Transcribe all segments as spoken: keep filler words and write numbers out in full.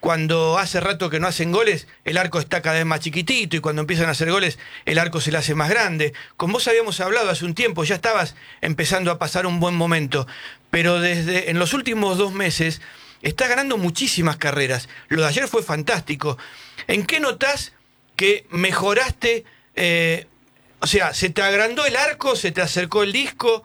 cuando hace rato que no hacen goles, el arco está cada vez más chiquitito y cuando empiezan a hacer goles, el arco se le hace más grande. Con vos habíamos hablado hace un tiempo, ya estabas empezando a pasar un buen momento, pero desde en los últimos dos meses estás ganando muchísimas carreras. Lo de ayer fue fantástico. ¿En qué notás que mejoraste? Eh, o sea, ¿se te agrandó el arco? ¿Se te acercó el disco?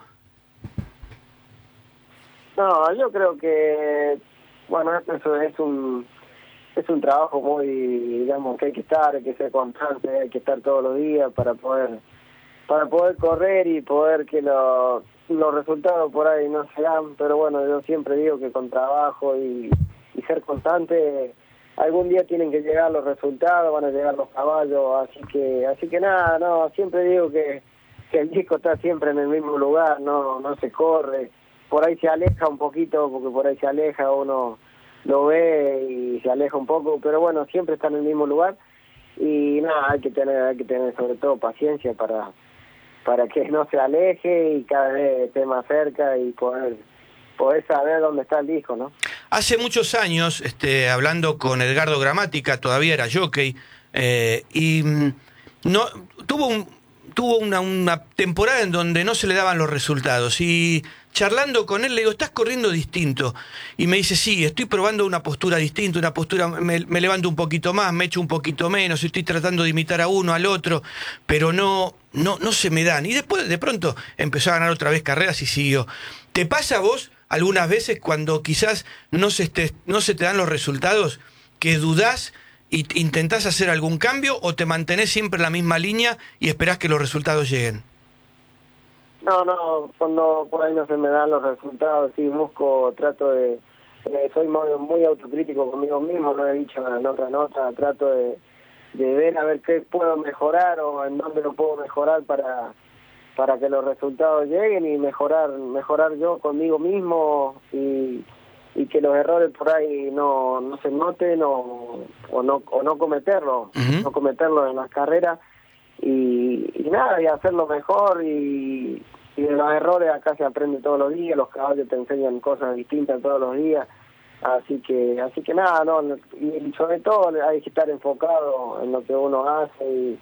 No, yo creo que, bueno, eso es un es un trabajo muy, digamos, que hay que estar, hay que ser constante, hay que estar todos los días para poder para poder correr y poder que los los resultados por ahí no se dan, pero bueno, yo siempre digo que con trabajo y, y ser constante, algún día tienen que llegar los resultados, van a llegar los caballos, así que así que nada, no, siempre digo que, que el disco está siempre en el mismo lugar, no no se corre. Por ahí se aleja un poquito, porque por ahí se aleja, uno lo ve y se aleja un poco, pero bueno, siempre está en el mismo lugar y nada, hay que tener, hay que tener sobre todo paciencia para para que no se aleje y cada vez esté más cerca y poder poder saber dónde está el disco, ¿no? Hace muchos años, este, hablando con Edgardo Gramática, todavía era jockey, eh, y no tuvo un tuvo una, una temporada en donde no se le daban los resultados y charlando con él le digo, estás corriendo distinto, y me dice, sí, estoy probando una postura distinta, una postura, me, me levanto un poquito más, me echo un poquito menos, estoy tratando de imitar a uno, al otro, pero no, no, no se me dan, y después de pronto empezó a ganar otra vez carreras y siguió. ¿Te pasa a vos algunas veces cuando quizás no se, te, no se te dan los resultados que dudás y intentás hacer algún cambio, o te mantenés siempre en la misma línea y esperás que los resultados lleguen? No, no, cuando por ahí no se me dan los resultados, sí, busco, trato de, eh, soy muy, muy autocrítico conmigo mismo, lo he dicho en otra nota, trato de, de ver a ver qué puedo mejorar o en dónde lo puedo mejorar para para que los resultados lleguen y mejorar mejorar yo conmigo mismo y, y que los errores por ahí no, no se noten o, o no o no cometerlos, uh-huh. no cometerlos en las carreras. Y, y nada, y hacerlo mejor y, y de los errores acá se aprende todos los días, los caballos te enseñan cosas distintas todos los días, así que así que nada, no, y sobre todo hay que estar enfocado en lo que uno hace y,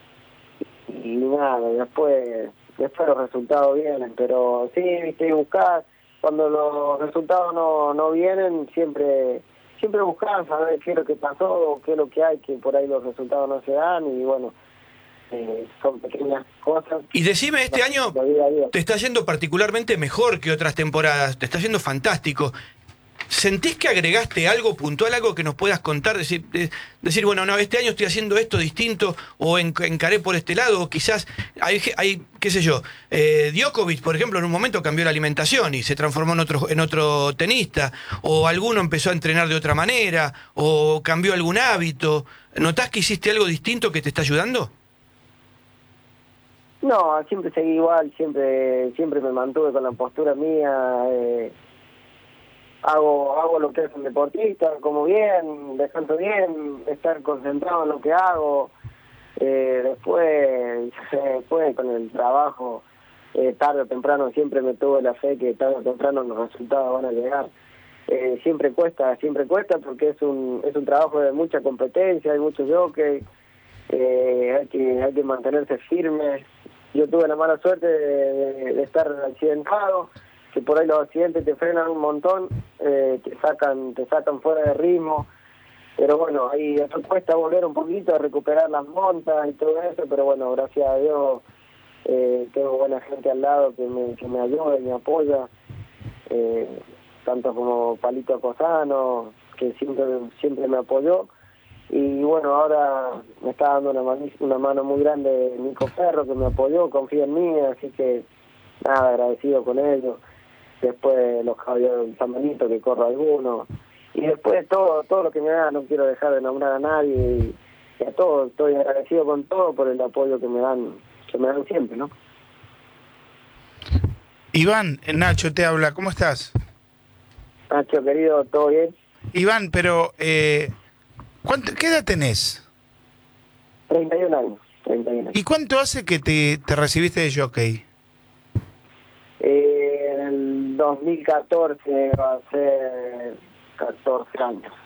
y nada, después después los resultados vienen, pero sí, viste, buscar, cuando los resultados no, no vienen, siempre siempre buscar saber qué es lo que pasó, qué es lo que hay, que por ahí los resultados no se dan y bueno, Eh, son pequeñas cosas. Y decime, este año día día. te está yendo particularmente mejor que otras temporadas, te está yendo fantástico. ¿Sentís que agregaste algo puntual, algo que nos puedas contar? Decir, de, decir bueno, no, este año estoy haciendo esto distinto, o en, encaré por este lado, o quizás hay, hay qué sé yo, eh, Djokovic, por ejemplo, en un momento cambió la alimentación y se transformó en otro, en otro tenista, o alguno empezó a entrenar de otra manera, o cambió algún hábito. ¿Notás que hiciste algo distinto que te está ayudando? No, siempre seguí igual, siempre siempre me mantuve con la postura mía, eh, hago hago lo que es un deportista, como bien, descanso bien, estar concentrado en lo que hago, eh, después, después con el trabajo, eh, tarde o temprano siempre me tuve la fe que tarde o temprano los resultados van a llegar. Eh, siempre cuesta, siempre cuesta porque es un es un trabajo de mucha competencia, hay mucho jockey, eh, hay que hay que mantenerse firme. Yo tuve la mala suerte de, de, de estar accidentado, que por ahí los accidentes te frenan un montón, eh, te sacan te sacan fuera de ritmo, pero bueno, ahí después cuesta volver un poquito a recuperar las montas y todo eso, pero bueno, gracias a Dios eh, tengo buena gente al lado que me, que me ayuda y me apoya, eh, tanto como Palito Cosano, que siempre siempre me apoyó. Y bueno, ahora me está dando una mano, una mano muy grande Nico Ferro, que me apoyó, confía en mí, así que nada, agradecido con ellos. Después los caballos de San Benito, que corro algunos. Y después todo todo lo que me da, no quiero dejar de nombrar a nadie. Y, y a todos, estoy agradecido con todo por el apoyo que me dan, que me dan siempre, ¿no? Iván, Nacho te habla, ¿cómo estás? Nacho, querido, ¿todo bien? Iván, pero... Eh... ¿Cuánto, ¿Qué edad tenés? treinta y un años. treinta y un años. ¿Y cuánto hace que te, te recibiste de jockey? Eh, en el dos mil catorce va a ser catorce años.